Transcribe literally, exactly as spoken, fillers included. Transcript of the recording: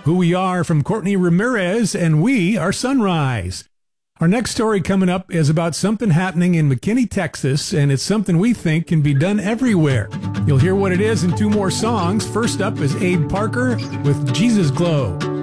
Who We Are from Courtney Ramirez, and we are Sunrise. Our next story coming up is about something happening in McKinney, Texas, and it's something we think can be done everywhere. You'll hear what it is in two more songs. First up is Abe Parker with Jesus Glow.